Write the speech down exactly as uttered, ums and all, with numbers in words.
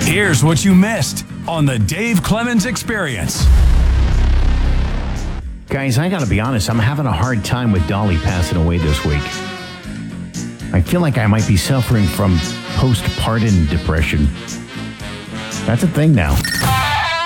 Here's what you missed on the Dave Clemens Experience. Guys, I gotta be honest, I'm having a hard time with Dolly passing away this week. I feel like I might be suffering from postpartum depression. That's a thing now.